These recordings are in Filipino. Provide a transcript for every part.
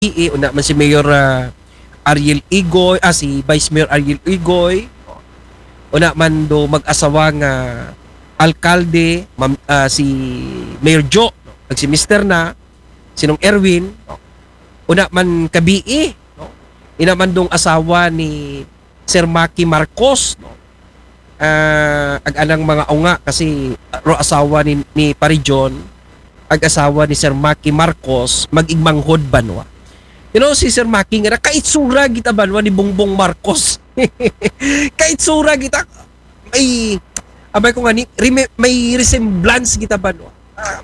una man si Mayor Ariel Igoy, si Vice Mayor Ariel Igoy, una man do mag-asawa nga alkalde, si Mayor Joe, ag si Mr. na, sinong Erwin, una man kabii, ina man dong asawa ni Sir Maki Marcos, ag anang mga unga kasi ro asawa ni Parijon, ag asawa ni Sir Maki Marcos, mag-igmanghod banwa. You know, si Sir Maki nga kaitsura kita banwa ni Bongbong Marcos. Kaitsura kita, abay ko nga ni, may resemblance kita banwa.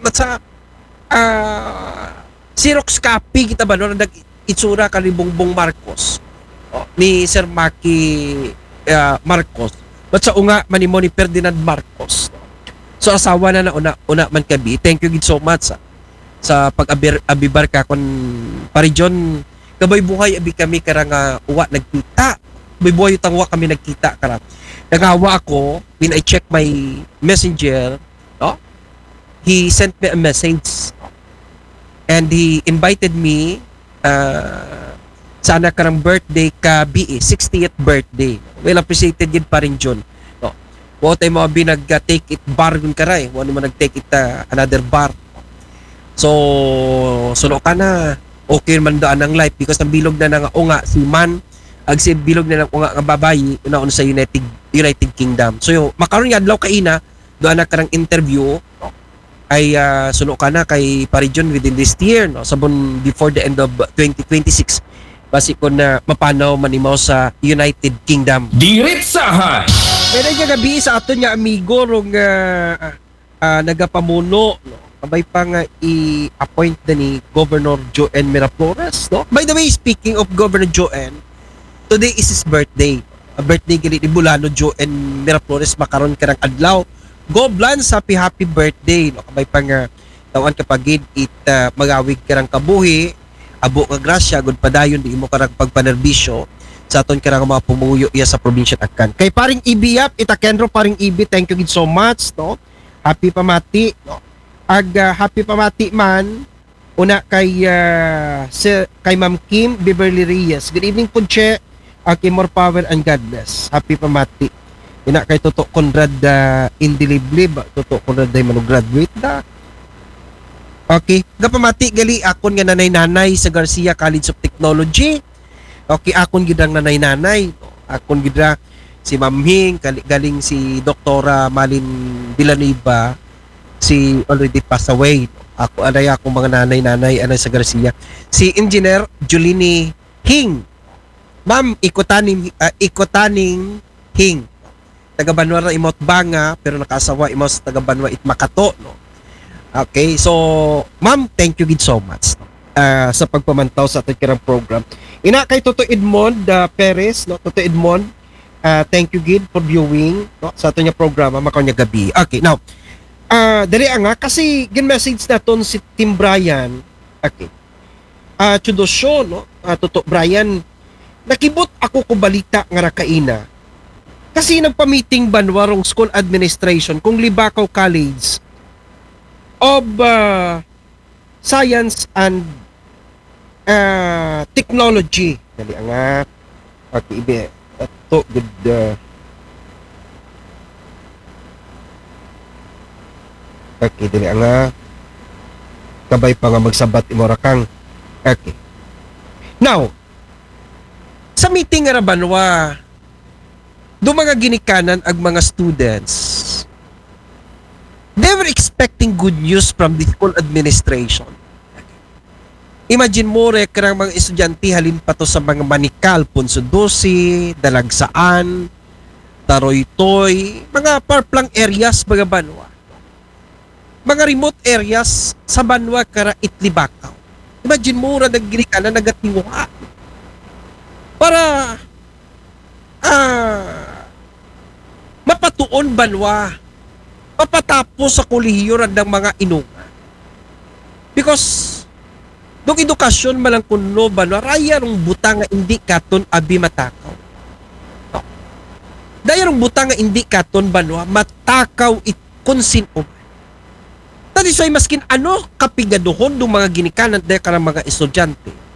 Xerox copy kita banwa na itsura ka ni Bongbong Marcos, ni Sir Maki Marcos. But sa unga manimo ni Ferdinand Marcos. So asawa na una man kabi. Thank you so much sa pag-abibar ka kon Parijon. Kabay buhay abi kami karang uwa nagkita. Kabay buhay utang uwa kami nagkita karang. Nagawa ako when I check my messenger, no? He sent me a message and he invited me sana karang birthday ka BE, 60th birthday. Well appreciated yun pa rin John. No. Wa tay mo abi nag-take it bar gun karay, wa mo nag-take it another bar. So suno ka na okay man daan ang life because ang bilog na nga unga si Man ag si bilog na unga nga babayi una sa United Kingdom. So makaron nga adlaw kaina do ana karang interview ay suno ka na kay Parijon within this year, no, sabon before the end of 2026 basi ko na mapanaw manimaw sa United Kingdom. Diretsahan! Pero yung gabi sa aton nga amigo rong nagapamuno, no? Kabay pa nga i-appoint na ni Governor Joen Miraflores, no? By the way, speaking of Governor Joen, today is his birthday. A birthday gali ni Bulano Joen Miraflores makaron ka ng adlaw. Go Blans, happy birthday, no? Kabay pa nga tawan kapagid magawig ka ng kabuhi, abo nga grasya, good padayon di mo karang pagpanerbisyo sa aton karang mga pumuyo iya sa probinsya Akan. Kay paring Ibiyap, Itakenro paring Ibi, thank you so much, no? Happy pamati, no? Happy pamati man una kay kay Ma'am Kim Beverly Reyes. Good evening po che. More power and God bless. Happy pamati. Ina kay Toto Conrad Indiliblib. Toto Conrad ay graduate da. Okay, gapamati gali akon nga nanay-nanay sa Garcia College of Technology. Okay, akon gidang nanay-nanay. Akon gidra si Ma'am Hing, galing si Doktora Malin Villanueva, si already passed away. Ako anay akong mga nanay-nanay anay sa Garcia. Si Engineer Julini Hing. Ma'am, ikotaning Hing. Taga Banwa na imot Banga pero nakasawa imo sa taga Banwa Itmakato, no. Okay, so ma'am, thank you gid so much sa pagpamantaw sa ating kirang program. Ina kay Toto Edmond Perez, no, Toto Edmond, thank you gid for viewing, no, sa ating programa makanya gabi. Okay, now dali nga kasi gin-message naton si Tim Brian. Okay. Chudosyo, no, Toto Brian, nakibot ako ko balita nga rakaina. Kasi nagpa-meeting banwarong school administration kung Libakaw College of Science and Technology. Dali nga. Okay, ibe. Ito, good. Okay, dali nga. Kabay pa nga magsabat imorakang. Okay. Now, sa meeting nga banwa, do mga ginikanan ag mga students, they were expecting good news from the school administration. Imagine mo karang mga estudyante halin pa to sa mga Manikal, Ponso 12, Dalagsaan, Taroytoy, mga parplang areas mga banwa. Mga remote areas sa banwa kara Itlibakaw. Imagine mo nagginikanan nagatiwa. Para mapatuon banwa, mapatapos sa kolehiyo ng mga inunga. Because dong edukasyon malang kuno banwa, raya rong butang nga hindi katon abi matakaw. No. Daya rong butang nga hindi katon banwa, matakaw kung sino. Tadi soy maskin ano kapigaduhon dong mga ginikanan dahil karang mga estudyante.